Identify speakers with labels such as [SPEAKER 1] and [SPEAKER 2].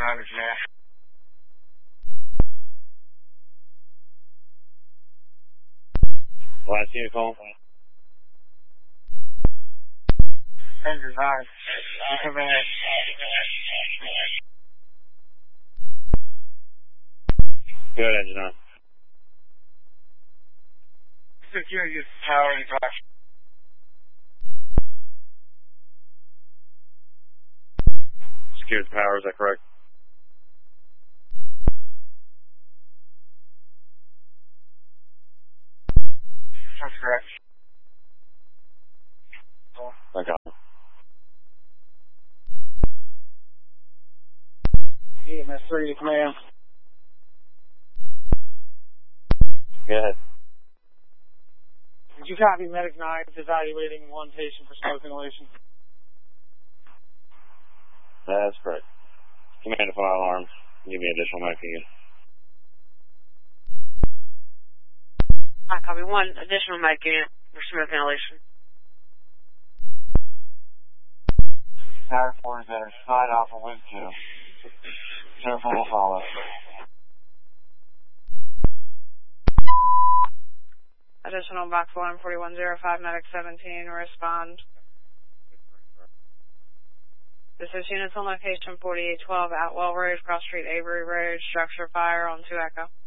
[SPEAKER 1] now.
[SPEAKER 2] Last uniform.
[SPEAKER 1] Engine 9. Come in.
[SPEAKER 2] Good, engine 9.
[SPEAKER 1] Secure use power and drive.
[SPEAKER 2] Secure the power, is that correct?
[SPEAKER 1] That's correct.
[SPEAKER 2] Okay.
[SPEAKER 1] EMS 3 to command.
[SPEAKER 2] Go ahead.
[SPEAKER 1] Did you copy Medic 9 evaluating one patient for smoke inhalation?
[SPEAKER 2] That's correct. Command to fire alarms. Give me additional medic again.
[SPEAKER 3] I copy. One additional medic unit for smoke inhalation.
[SPEAKER 1] Tower 4 is there. Side off of Wind 2. Careful will follow.
[SPEAKER 3] Additional box 14105, medic 17, respond. This is units on location 4812, Atwell Road, Cross Street, Avery Road, structure fire on 2 Echo.